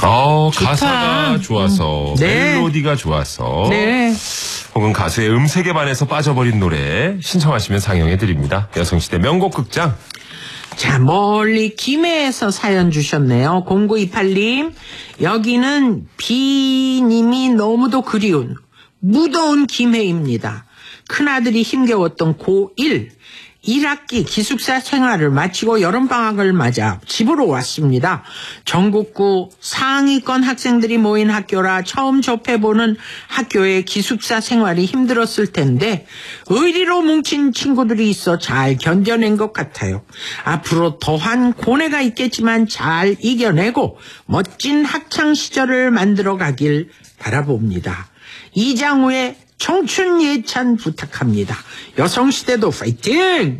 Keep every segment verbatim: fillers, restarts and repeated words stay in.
어, 좋다. 가사가 좋아서, 음. 네. 멜로디가 좋아서, 네. 혹은 가수의 음색에 반해서 빠져버린 노래 신청하시면 상영해드립니다. 여성시대 명곡 극장. 자, 멀리 김해에서 사연 주셨네요. 공구이팔 님. 여기는 비님이 너무도 그리운 무더운 김해입니다. 큰아들이 힘겨웠던 고일. 일 학기 기숙사 생활을 마치고 여름방학을 맞아 집으로 왔습니다. 전국구 상위권 학생들이 모인 학교라 처음 접해보는 학교의 기숙사 생활이 힘들었을 텐데 의리로 뭉친 친구들이 있어 잘 견뎌낸 것 같아요. 앞으로 더한 고뇌가 있겠지만 잘 이겨내고 멋진 학창시절을 만들어가길 바라봅니다. 이장우의 청춘 예찬 부탁합니다. 여성시대도 파이팅!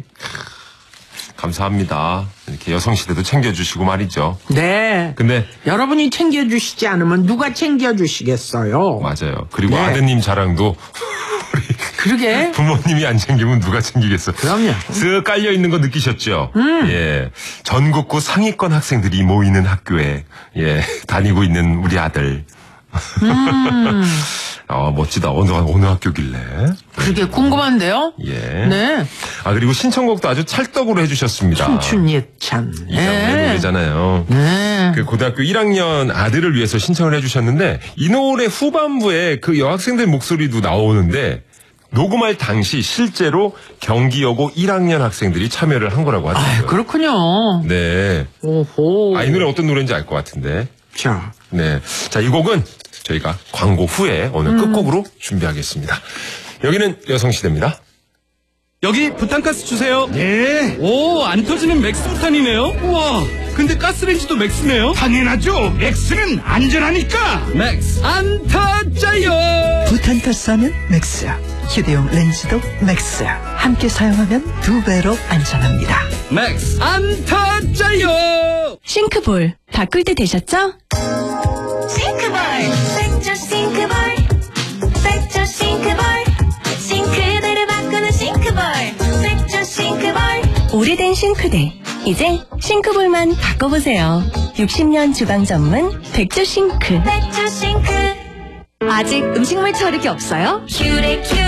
감사합니다. 이렇게 여성시대도 챙겨주시고 말이죠. 네. 근데 여러분이 챙겨주시지 않으면 누가 챙겨주시겠어요? 맞아요. 그리고 네. 아드님 자랑도 우리 그러게. 부모님이 안 챙기면 누가 챙기겠어요? 그럼요. 쓱 깔려 있는 거 느끼셨죠? 음. 예. 전국구 상위권 학생들이 모이는 학교에 예 다니고 있는 우리 아들. 음. 아 멋지다. 어느 어느 학교길래? 그러게 궁금한데요? 예. 네. 아 그리고 신청곡도 아주 찰떡으로 해주셨습니다. 청춘 예찬. 이장우의 네. 노래잖아요. 네. 그 고등학교 일 학년 아들을 위해서 신청을 해주셨는데 이 노래 후반부에 그 여학생들 목소리도 나오는데 녹음할 당시 실제로 경기여고 일 학년 학생들이 참여를 한 거라고 하더라고요. 아, 그렇군요. 네. 오호. 아, 이 노래 어떤 노래인지 알 것 같은데. 자. 네. 자, 이 곡은 저희가 광고 후에 오늘 음. 끝곡으로 준비하겠습니다. 여기는 여성시대입니다. 여기 부탄가스 주세요. 네. 오, 안 터지는 맥스 부탄이네요. 우와, 근데 가스레인지도 맥스네요. 당연하죠. 맥스는 안전하니까. 맥스 안 터져요. 부탄가스 하면 맥스야. 휴대용 렌즈도 맥스야. 함께 사용하면 두 배로 안전합니다. 맥스 안 터져요. 싱크볼 바꿀 때 되셨죠? 싱크볼 백조 싱크볼 백조 싱크볼 싱크대를 바꾸는 싱크볼 백조 싱크볼 오래된 싱크대 이제 싱크볼만 바꿔보세요. 육십 년 주방 전문 백조 싱크. 백조 싱크 아직 음식물 처리기 없어요? 큐레큐